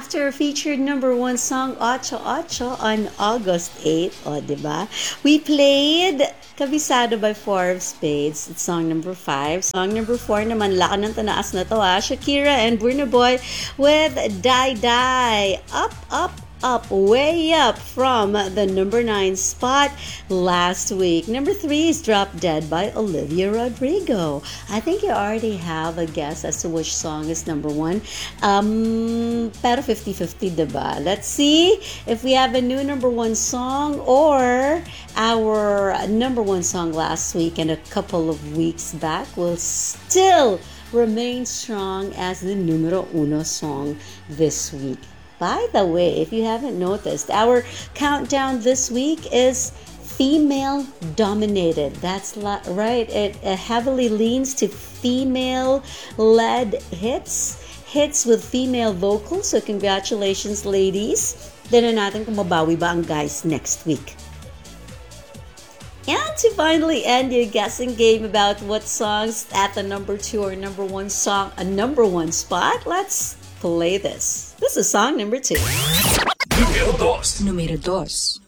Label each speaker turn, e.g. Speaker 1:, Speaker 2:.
Speaker 1: after featured number one song Ocho Ocho on August 8, o diba? We played Kabisado by Four of Spades. It's song number 5. Song number 4 naman, laka ng tanaas na to Shakira and Burna Boy with Die Die. Up, up, up, way up from the number 9 spot last week. Number 3 is Drop Dead by Olivia Rodrigo. I think you already have a guess as to which song is number 1. Pero 50-50, diba? Let's see if we have a new number 1 song or our number 1 song last week and a couple of weeks back will still remain strong as the numero 1 song this week. By the way, if you haven't noticed, our countdown this week is female dominated. That's right. It heavily leans to female-led hits with female vocals. So congratulations, ladies. Tignan natin kung mabawi ba ang guys next week. And to finally end your guessing game about what songs at the number 2 or number 1 song, a number 1 spot, let's play this. This is song number 2.
Speaker 2: Número 2.